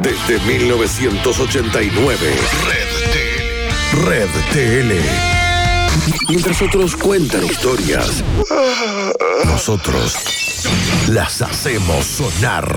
desde 1989. Red TL. Mientras otros cuentan historias, nosotros las hacemos sonar.